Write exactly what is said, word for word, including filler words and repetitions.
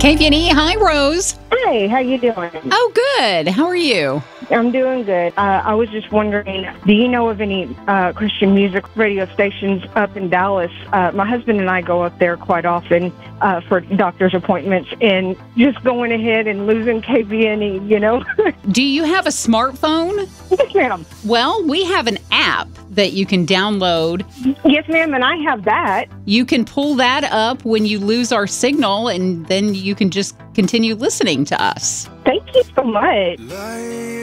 K V N E, hi, Rose. Hey, how you doing? Oh, good. How are you? I'm doing good. Uh, I was just wondering, do you know of any uh, Christian music radio stations up in Dallas? Uh, my husband and I go up there quite often uh, for doctor's appointments, and just going ahead and losing K V N E, you know? Do you have a smartphone? Yes, ma'am. Well, we have an app that you can download. Yes, ma'am, and I have that. You can pull that up when you lose our signal, and then you can just continue listening to us. Thank you so much.